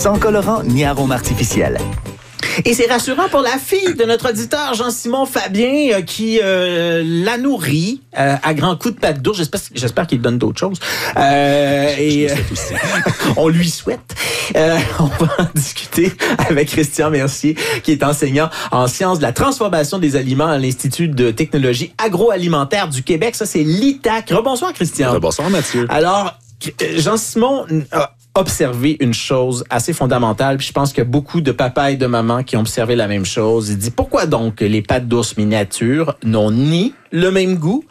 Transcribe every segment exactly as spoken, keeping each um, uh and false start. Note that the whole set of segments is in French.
sans colorant ni arôme artificiel. Et c'est rassurant pour la fille de notre auditeur Jean-Simon Fabien euh, qui euh, la nourrit euh, à grands coups de pâte d'ours. J'espère, j'espère qu'il donne d'autres choses. Euh, et euh, on lui souhaite. Euh, on va en discuter avec Christian Mercier, qui est enseignant en sciences de la transformation des aliments à l'Institut de technologie agroalimentaire du Québec. Ça, c'est l'I T A C. Rebonsoir, Christian. Rebonsoir, Mathieu. Alors, Jean-Simon a observé une chose assez fondamentale, puis je pense qu'il y a beaucoup de papas et de mamans qui ont observé la même chose. Il dit, pourquoi donc les pâtes d'ours miniatures n'ont ni le même goût,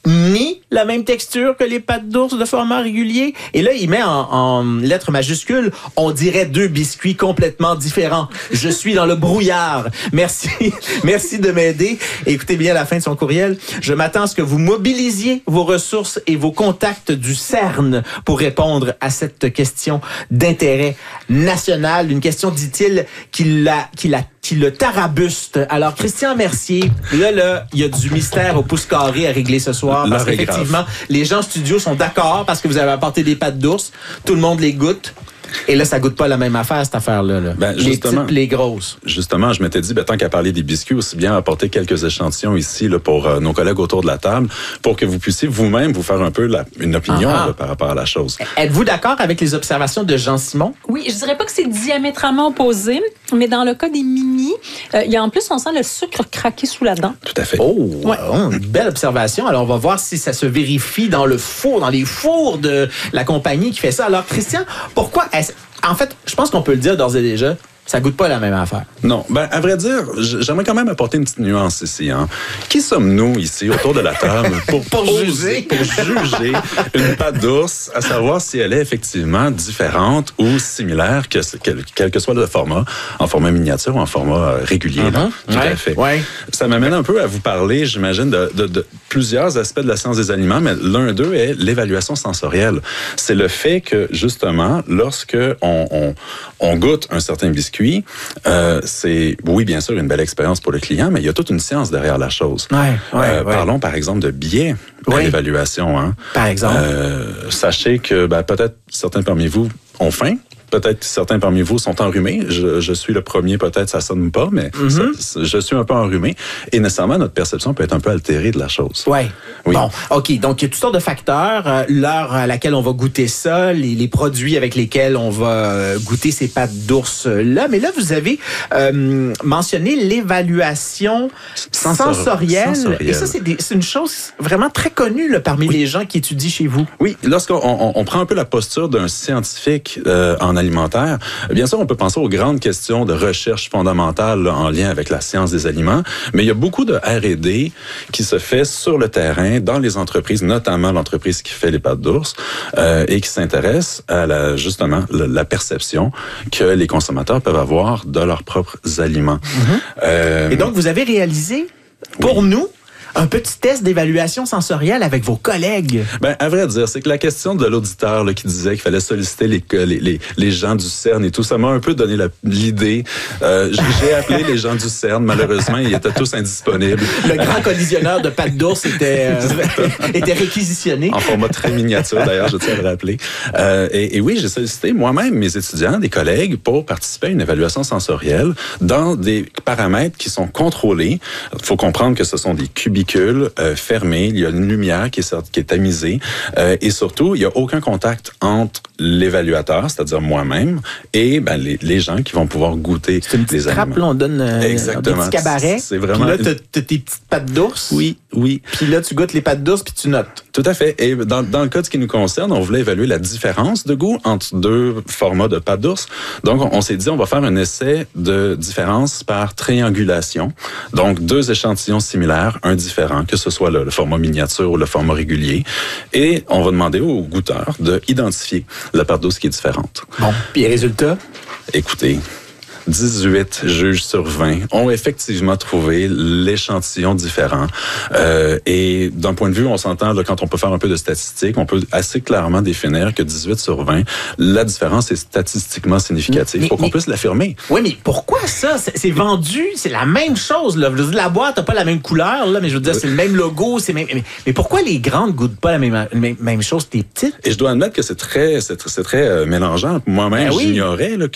ni la même texture que les pâtes d'ours de format régulier? Et là, il met en, en lettres majuscules, on dirait deux biscuits complètement différents. Je suis dans le brouillard. Merci. Merci de m'aider. Écoutez bien la fin de son courriel. Je m'attends à ce que vous mobilisiez vos ressources et vos contacts du CERN pour répondre à cette question d'intérêt national. Une question, dit-il, qui la, qui la qui le tarabuste. Alors, Christian Mercier, là, là, il y a du mystère au pouce carré à régler ce soir. Parce qu'effectivement, les gens en studio sont d'accord parce que vous avez apporté des pâtes d'ours. Tout le monde les goûte. Et là, ça goûte pas la même affaire, cette affaire-là. Là. Ben, les petites, les grosses. Justement, je m'étais dit, ben, tant qu'à parler des biscuits, aussi bien apporter quelques échantillons ici là, pour euh, nos collègues autour de la table, pour que vous puissiez vous-même vous faire un peu la, une opinion là, par rapport à la chose. Êtes-vous d'accord avec les observations de Jean-Simon? Oui, je dirais pas que c'est diamétralement opposé, mais dans le cas des mini, euh, il y a en plus, on sent le sucre craquer sous la dent. Tout à fait. Oh, ouais. Oh, une belle observation. Alors, on va voir si ça se vérifie dans le four, dans les fours de la compagnie qui fait ça. Alors, Christian, pourquoi est-ce... En fait, je pense qu'on peut le dire d'ores et déjà, ça goûte pas la même affaire. Non, ben à vrai dire, j'aimerais quand même apporter une petite nuance ici. Hein. Qui sommes-nous ici autour de la table pour, pour juger, pour juger une pâte d'ours, à savoir si elle est effectivement différente ou similaire, que quel, quel que soit le format, en format miniature ou en format régulier. Uh-huh. Là, tout ouais, à fait. Ouais. Ça m'amène un peu à vous parler, j'imagine, de, de, de plusieurs aspects de la science des aliments, mais l'un d'eux est l'évaluation sensorielle. C'est le fait que justement, lorsque on, on, on goûte un certain biscuit, Euh, c'est, oui, bien sûr, une belle expérience pour le client, mais il y a toute une science derrière la chose. Ouais, ouais, euh, ouais. Parlons, par exemple, de biais à oui. l'évaluation. Hein. Par exemple? Euh, sachez que ben, peut-être certains parmi vous ont faim. Peut-être certains parmi vous sont enrhumés. Je, je suis le premier, peut-être ça sonne pas, mais mm-hmm. ça, je suis un peu enrhumé. Et nécessairement, notre perception peut être un peu altérée de la chose. Ouais. Oui. Bon, OK. Donc, il y a toutes sortes de facteurs. Euh, l'heure à laquelle on va goûter ça, les, les produits avec lesquels on va euh, goûter ces pâtes d'ours-là. Mais là, vous avez euh, mentionné l'évaluation Sensor- sensorielle. sensorielle. Et ça, c'est, des, c'est une chose vraiment très connue là, parmi oui. les gens qui étudient chez vous. Oui. Lorsqu'on on, on prend un peu la posture d'un scientifique euh, en alimentaire, bien sûr, on peut penser aux grandes questions de recherche fondamentale là, en lien avec la science des aliments, mais il y a beaucoup de R et D qui se fait sur le terrain, dans les entreprises, notamment l'entreprise qui fait les pâtes d'ours, euh, et qui s'intéresse à la, justement la, la perception que les consommateurs peuvent avoir de leurs propres aliments. Mm-hmm. Euh, et donc, vous avez réalisé, pour oui. nous, un petit test d'évaluation sensorielle avec vos collègues. Ben, à vrai dire, c'est que la question de l'auditeur là, qui disait qu'il fallait solliciter les, les, les, les gens du CERN et tout, ça m'a un peu donné la, l'idée. Euh, j'ai appelé les gens du CERN, malheureusement, ils étaient tous indisponibles. Le grand collisionneur de pâtes d'ours était, euh, était réquisitionné. En format très miniature, d'ailleurs, je tiens à le rappeler. Euh, et, et oui, j'ai sollicité moi-même mes étudiants, des collègues, pour participer à une évaluation sensorielle dans des paramètres qui sont contrôlés. Il faut comprendre que ce sont des cubicules Euh, fermé, il y a une lumière qui est, qui est tamisée euh, et surtout, il n'y a aucun contact entre l'évaluateur, c'est-à-dire moi-même, et ben, les, les gens qui vont pouvoir goûter c'est une petite les trappe, aliments. Là, on donne euh, Exactement. des petits cabarets. C'est vraiment... Puis là, t'as, t'as tes petites pâtes d'ours. Oui, oui. Puis là, tu goûtes les pâtes d'ours puis tu notes. Tout à fait. Et dans, dans le cas de ce qui nous concerne, on voulait évaluer la différence de goût entre deux formats de pâtes d'ours. Donc, on, on s'est dit, on va faire un essai de différence par triangulation. Donc, deux échantillons similaires, un différent, que ce soit le, le format miniature ou le format régulier. Et on va demander aux goûteurs d'identifier la pâte d'ours qui est différente. Bon. Puis les résultats? Écoutez, dix-huit juges sur vingt ont effectivement trouvé l'échantillon différent. Euh, et d'un point de vue, on s'entend, là, quand on peut faire un peu de statistiques, on peut assez clairement définir que dix-huit sur vingt, la différence est statistiquement significative. Il faut qu'on mais, puisse l'affirmer. Oui, mais pourquoi ça? C'est, c'est vendu, c'est la même chose. Là. Je veux dire, la boîte n'a pas la même couleur, là, mais je veux dire, c'est le même logo. C'est même... mais, mais pourquoi les grandes goûtent pas la même, même, même chose que les petites? Et je dois admettre que c'est très, c'est, c'est très euh, mélangeant. Moi-même, ben oui. j'ignorais là,